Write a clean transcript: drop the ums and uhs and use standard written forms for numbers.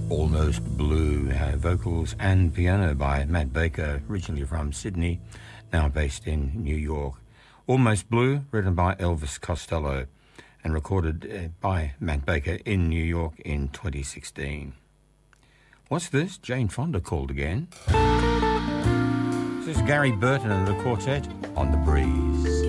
Almost Blue, vocals and piano by Matt Baker, originally from Sydney, now based in New York. Almost Blue, written by Elvis Costello and recorded by Matt Baker in New York in 2016. What's this? Jane Fonda called again. This is Gary Burton and the Quartet on The Breeze.